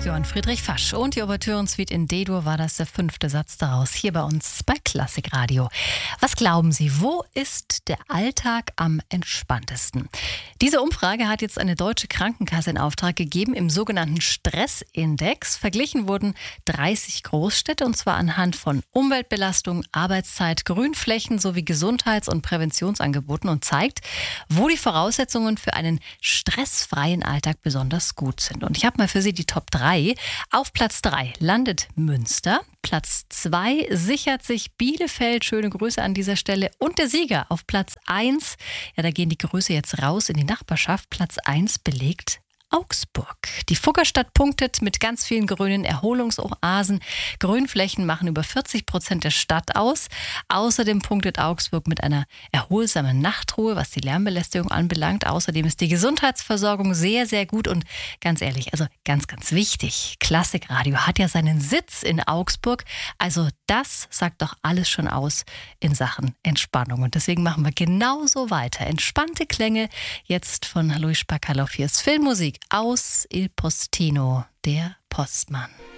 Johann Friedrich Fasch und die Ouvertüren-Suite in D-Dur war das der 5. Satz daraus, hier bei uns bei Klassikradio. Was glauben Sie, wo ist der Alltag am entspanntesten? Diese Umfrage hat jetzt eine deutsche Krankenkasse in Auftrag gegeben im sogenannten Stressindex. Verglichen wurden 30 Großstädte und zwar anhand von Umweltbelastung, Arbeitszeit, Grünflächen sowie Gesundheits- und Präventionsangeboten und zeigt, wo die Voraussetzungen für einen stressfreien Alltag besonders gut sind. Und ich habe mal für Sie die Top 3. Auf Platz 3 landet Münster. Platz 2 sichert sich Bielefeld. Schöne Grüße an dieser Stelle. Und der Sieger auf Platz 1. Ja, da gehen die Grüße jetzt raus in die Nachbarschaft. Platz 1 belegt Augsburg. Die Fuggerstadt punktet mit ganz vielen grünen Erholungsoasen. Grünflächen machen über 40% der Stadt aus. Außerdem punktet Augsburg mit einer erholsamen Nachtruhe, was die Lärmbelästigung anbelangt. Außerdem ist die Gesundheitsversorgung sehr, sehr gut und ganz ehrlich, also ganz, ganz wichtig. Klassikradio hat ja seinen Sitz in Augsburg. Also das sagt doch alles schon aus in Sachen Entspannung. Und deswegen machen wir genauso weiter. Entspannte Klänge jetzt von Luis Bacalov. Hier ist Filmmusik aus Il Postino, der Postmann.